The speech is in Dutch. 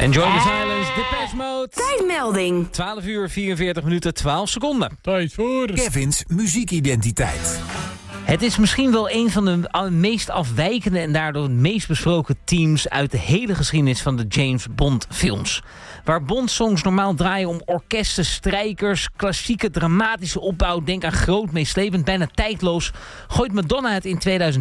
Enjoy the silence, Depeche Mode. Tijdmelding. 12 uur, 44 minuten, 12 seconden. Tijd voor Kevin's muziekidentiteit. Het is misschien wel een van de meest afwijkende en daardoor het meest besproken teams uit de hele geschiedenis van de James Bond films. Waar Bond-songs normaal draaien om orkesten, strijkers, klassieke dramatische opbouw, denk aan groot, meeslepend, bijna tijdloos, gooit Madonna het in 2000